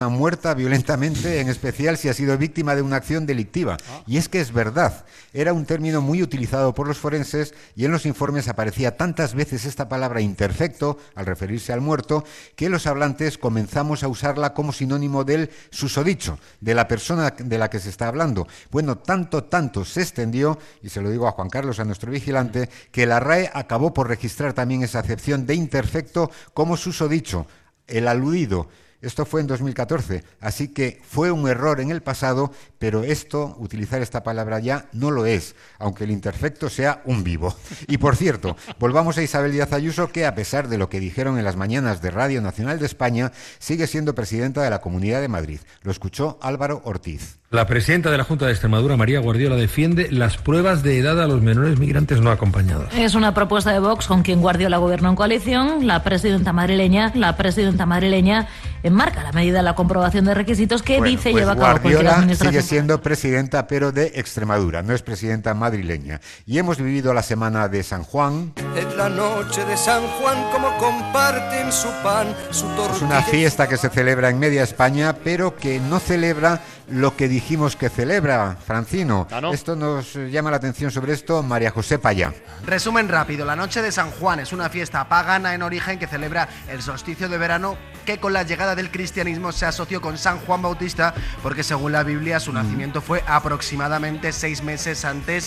muerta violentamente, en especial si ha sido víctima de una acción delictiva. Y es que es verdad, era un término muy utilizado por los forenses y en los informes aparecía tantas veces esta palabra imperfecto al referirse al muerto que los hablantes comenzamos a usarla como sinónimo del susodicho, de la persona de la que se está hablando. Bueno, tanto se extendió, y se lo digo a Juan Carlos, a nuestro vigilante, que la RAE acabó por registrar también esa acepción de imperfecto como susodicho, el aludido. Esto fue en 2014, así que fue un error en el pasado, pero utilizar esta palabra ya no lo es, aunque el imperfecto sea un vivo. Y por cierto, volvamos a Isabel Díaz Ayuso, que a pesar de lo que dijeron en las mañanas de Radio Nacional de España, sigue siendo presidenta de la Comunidad de Madrid. Lo escuchó Álvaro Ortiz. La presidenta de la Junta de Extremadura, María Guardiola, defiende las pruebas de edad a los menores migrantes no acompañados. Es una propuesta de Vox con quien Guardiola gobernó en coalición. La presidenta madrileña enmarca la medida de la comprobación de requisitos que dice lleva a cabo cualquier administración. Sigue siendo presidenta, pero de Extremadura, no es presidenta madrileña. Y hemos vivido la semana de San Juan. En la noche de San Juan, como comparten su pan, su tortilla. Es una fiesta que se celebra en media España, pero que no celebra lo que dijimos que celebra, Francino. ¿No? Esto nos llama la atención sobre esto, María José Payá. Resumen rápido, la noche de San Juan es una fiesta pagana en origen que celebra el solsticio de verano, que con la llegada del cristianismo se asoció con San Juan Bautista, porque según la Biblia su nacimiento fue aproximadamente 6 meses antes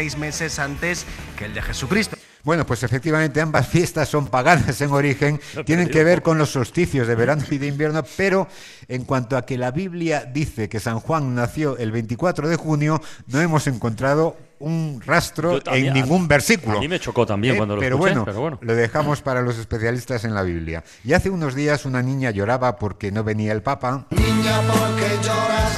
que el de Jesucristo. Bueno, pues efectivamente ambas fiestas son paganas en origen, tienen que ver con los solsticios de verano y de invierno, pero en cuanto a que la Biblia dice que San Juan nació el 24 de junio, no hemos encontrado un rastro en ningún versículo. A mí me chocó también cuando lo escuché, pero bueno. Lo dejamos para los especialistas en la Biblia. Y hace unos días una niña lloraba porque no venía el Papa. Niña, ¿por qué lloras?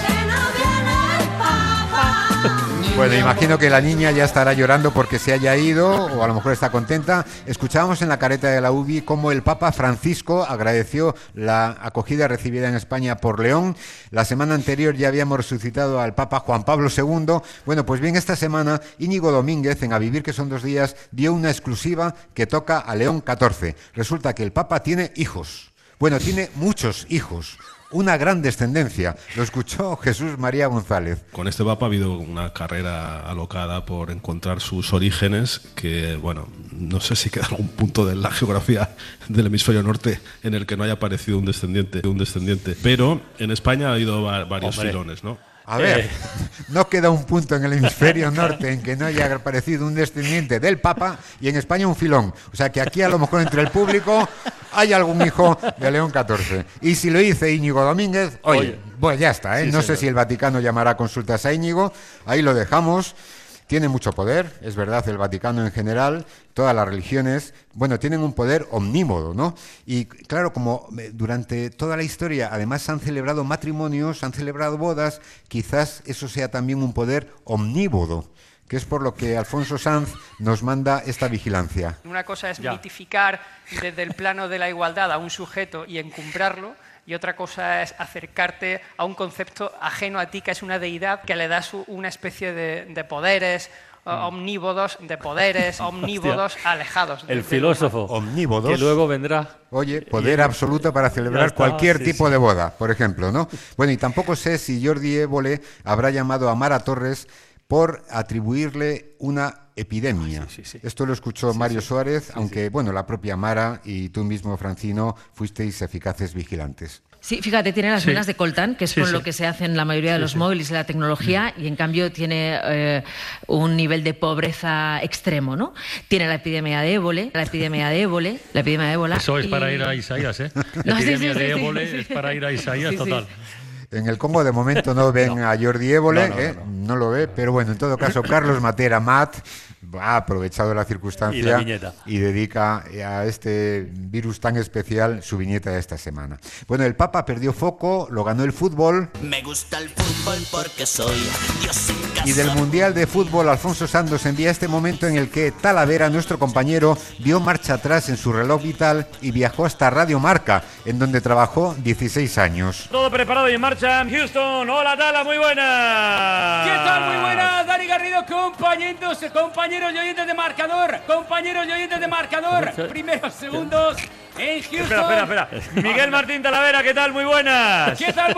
Bueno, imagino que la niña ya estará llorando porque se haya ido, o a lo mejor está contenta. Escuchábamos en la careta de la UBI cómo el Papa Francisco agradeció la acogida recibida en España por León. La semana anterior ya habíamos resucitado al Papa Juan Pablo II. Bueno, pues bien, esta semana Íñigo Domínguez, en A Vivir que son 2 días, dio una exclusiva que toca a León XIV. Resulta que el Papa tiene hijos. Bueno, tiene muchos hijos. Una gran descendencia. Lo escuchó Jesús María González. Con este Papa ha habido una carrera alocada por encontrar sus orígenes, que, bueno, no sé si queda algún punto de la geografía del hemisferio norte en el que no haya aparecido un descendiente. Pero en España ha habido varios filones, ¿no? A ver, no queda un punto en el hemisferio norte en que no haya aparecido un descendiente del Papa y en España un filón. O sea que aquí a lo mejor entre el público hay algún hijo de León XIV. Y si lo dice Íñigo Domínguez, oye, pues ya está, ¿eh? Sí, no sé si el Vaticano llamará a consultas a Íñigo, ahí lo dejamos. Tiene mucho poder, es verdad, el Vaticano en general, todas las religiones, bueno, tienen un poder omnímodo, ¿no? Y claro, como durante toda la historia además se han celebrado matrimonios, se han celebrado bodas, quizás eso sea también un poder omnívodo, que es por lo que Alfonso Sanz nos manda esta vigilancia. Una cosa es mitificar desde el plano de la igualdad a un sujeto y encumbrarlo, y otra cosa es acercarte a un concepto ajeno a ti, que es una deidad que le das una especie de poderes omnívodos, alejados. El filósofo omnívodos, que luego vendrá. Oye, poder absoluto para celebrar cualquier tipo de boda, por ejemplo, ¿no? Bueno, y tampoco sé si Jordi Évole habrá llamado a Mara Torres por atribuirle una epidemia. Sí. Esto lo escuchó Mario Suárez, aunque, bueno, la propia Mara y tú mismo, Francino, fuisteis eficaces vigilantes. Sí, fíjate, tiene las venas de coltán, que es con lo que se hacen la mayoría de los móviles y la tecnología, y en cambio tiene un nivel de pobreza extremo, ¿no? Tiene la epidemia de ébola. Eso es para ir a Isaías, ¿eh? La epidemia de ébola es para ir a Isaías total. En el Congo de momento no ven a Jordi Évole, no lo ve, pero bueno, en todo caso Carlos Matera Mat ha aprovechado la circunstancia y dedica a este virus tan especial su viñeta de esta semana. Bueno, el Papa perdió foco, lo ganó el fútbol. Me gusta el fútbol porque soy Dios en casa. Y del Mundial de Fútbol, Alfonso Santos envía este momento en el que Talavera, nuestro compañero, dio marcha atrás en su reloj vital y viajó hasta Radio Marca, en donde trabajó 16 años. Todo preparado y en marcha. Houston, hola Tala, muy buena. ¿Qué tal? Muy buena, Dani Garrido, compañeros. compañeros y oyentes de marcador. Compañeros y oyentes de marcador. Primeros segundos en Houston. Espera. Miguel Martín Talavera, ¿qué tal? Muy buenas. ¿Qué tal?